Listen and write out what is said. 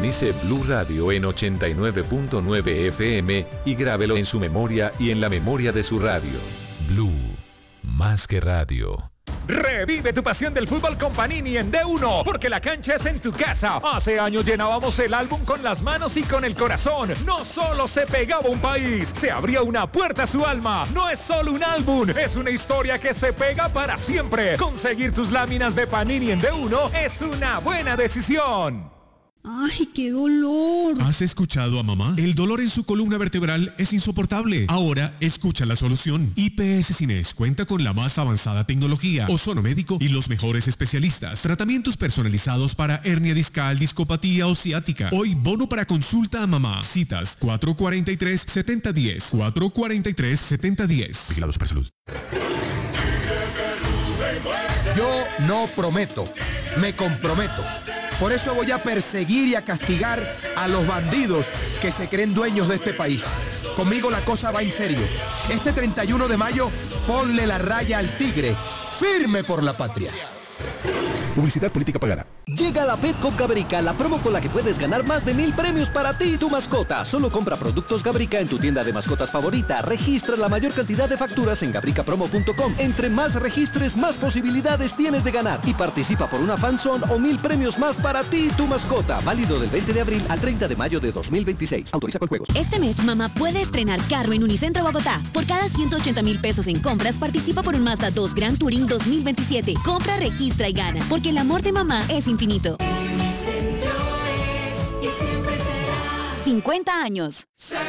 Sintonice Blue Radio en 89.9 FM y grábelo en su memoria y en la memoria de su radio. Blue, más que radio. Revive tu pasión del fútbol con Panini en D1, porque la cancha es en tu casa. Hace años llenábamos el álbum con las manos y con el corazón. No solo se pegaba un país, se abría una puerta a su alma. No es solo un álbum, es una historia que se pega para siempre. Conseguir tus láminas de Panini en D1 es una buena decisión. ¡Ay, qué dolor! ¿Has escuchado a mamá? El dolor en su columna vertebral es insoportable. Ahora, escucha la solución. IPS Cines cuenta con la más avanzada tecnología, ozono médico y los mejores especialistas. Tratamientos personalizados para hernia discal, discopatía o ciática. Hoy, bono para consulta a mamá. Citas 443-7010. 443-7010. Vigilado Supersalud. Yo no prometo, me comprometo. Por eso voy a perseguir y a castigar a los bandidos que se creen dueños de este país. Conmigo la cosa va en serio. Este 31 de mayo, ponle la raya al tigre. Firme por la patria. Publicidad política pagada. Llega la Pet Cup Gabrica, la promo con la que puedes ganar más de 1000 premios para ti y tu mascota. Solo compra productos Gabrica en tu tienda de mascotas favorita. Registra la mayor cantidad de facturas en gabricapromo.com. Entre más registres, más posibilidades tienes de ganar. Y participa por una fanzone o 1000 premios más para ti y tu mascota. Válido del 20 de abril al 30 de mayo de 2026. Autoriza con juegos. Este mes, mamá puede estrenar carro en Unicentro Bogotá. Por cada 180,000 pesos en compras, participa por un Mazda 2 Grand Touring 2027. Compra, registra y gana. Porque el amor de mamá es infinito. Unicentro es y siempre será 50 años.